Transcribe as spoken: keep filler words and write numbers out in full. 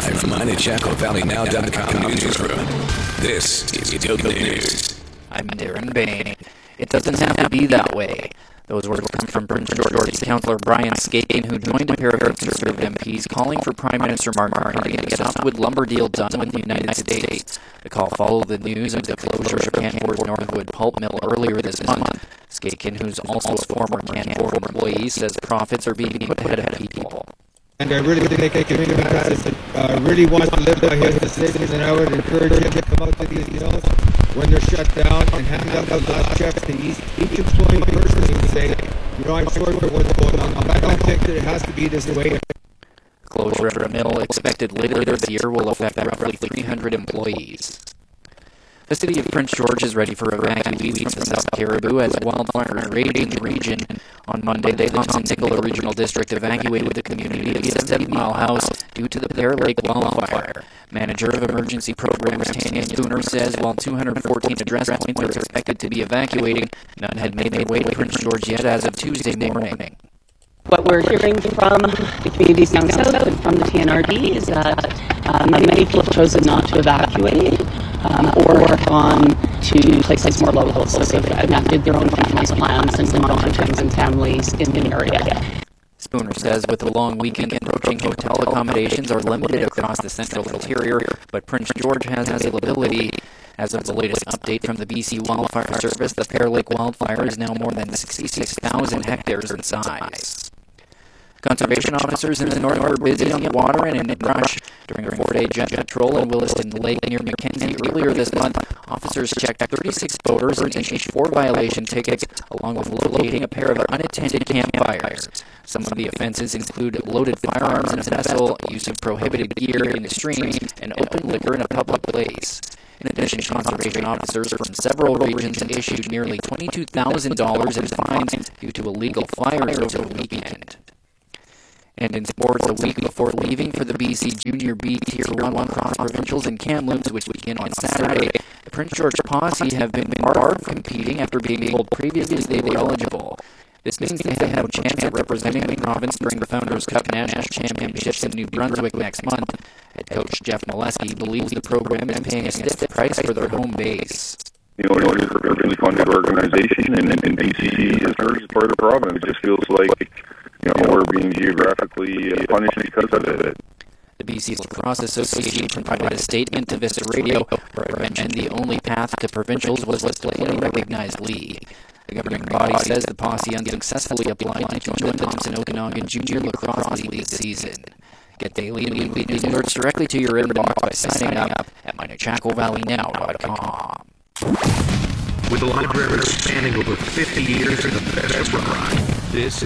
Live from the Chaco Valley Now dot com newsroom. This is Ethiopia News. I'm Darren Bain. It doesn't have to be that way. Those words come from Prince George's Councillor Brian Skaken, who joined a pair of Conservative M Ps calling for Prime Minister Mark Carney to get a softwood lumber deal done with the United States. The call followed the news of the closure of Canfor's Northwood pulp mill earlier this month. Skaken, who's also a former Canfor employee, says profits are being put ahead of people. And I really think the community has uh, really wants to live by his decisions, and I would encourage him to come out to these mills when they're shut down and hand out those last checks to each, each employee personally and say, you know, I'm sorry for what's going on. I don't think that it has to be this way. Closure of a mill expected later this year will affect roughly three hundred employees. The city of Prince George is ready for evacuees from the South Caribou as wildfires raged in the region. On Monday, the Thompson-Nicola Regional District evacuated the community of Seven Mile House due to the Pear Lake wildfire. Manager of Emergency Programs Tanya Spooner says while two hundred fourteen address points are expected to be evacuating, none had made their way to Prince George yet as of Tuesday morning. What we're hearing from the communities down south and from the T N R D is that um, many people have chosen not to evacuate um, or have gone to places more local, so they've enacted their own families' plans and some monitoring and families in the area. Spooner says with the long weekend approaching, hotel accommodations are limited across the central interior, but Prince George has availability. As of the latest update from the B C Wildfire Service, the Pear Lake wildfire is now more than sixty-six thousand hectares in size. Conservation officers in the north were busy on the water and in brush during a four-day jet patrol in Williston Lake near Mackenzie earlier this month. Officers checked thirty-six boaters and issued four violation tickets, along with locating a pair of unattended campfires. Some of the offenses include loaded firearms in a vessel, use of prohibited gear in the stream, and open liquor in a public place. In addition, conservation officers from several regions issued nearly twenty-two thousand dollars in fines due to illegal fires over the weekend. And in sports, a week before leaving for the B C Junior B Tier one Lacrosse Provincials in Kamloops, which begin on Saturday, the Prince George Posse have been barred from competing after being told previously they were eligible. This means they have no chance of representing the province during the Founders Cup National Championships in New Brunswick next month. Head coach Jeff Molesky believes the program is paying a stiff price for their home base. You know, it is a provincially funded organization, and, and B C is part of the province. It just feels like, you know, we're being geographically uh, punished because of it. The B C Lacrosse Association provided a statement to Vista Radio where it mentioned the only path to provincials was to play in a recognized league. The governing body says the Posse unsuccessfully applied to join the Thompson Okanagan Junior Lacrosse League this season. Get daily and weekly news alerts directly to your inbox by signing up at my chaco valley now dot com. With a library spanning over fifty years in the best restaurant, this